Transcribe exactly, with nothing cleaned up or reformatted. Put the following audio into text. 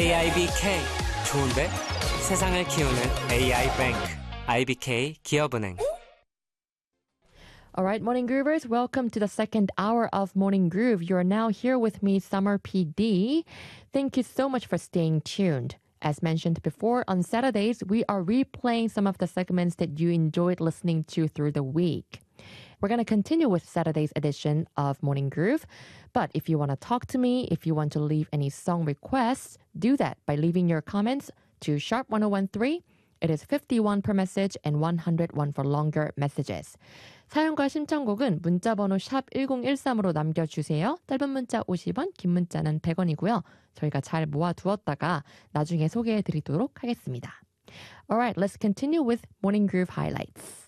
에이아이비케이 좋은데? 세상을 키우는 에이아이 뱅크 아이비케이 기업은행. All right, Morning Groovers, welcome to the second hour of Morning Groove. You are now here with me, Summer P D. Thank you so much for staying tuned. As mentioned before, on Saturdays, we are replaying some of the segments that you enjoyed listening to through the week. We're going to continue with Saturday's edition of Morning Groove. But if you want to talk to me, if you want to leave any song requests, do that by leaving your comments to sharp one oh one three. It is fifty-one per message and one hundred one for longer messages. 사연과 신청곡은 문자번호 샵 일공일삼으로 남겨주세요. 짧은 문자 오십 원, 긴 문자는 백 원이고요. 저희가 잘 모아두었다가 나중에 소개해드리도록 하겠습니다. Alright, let's continue with Morning Groove highlights.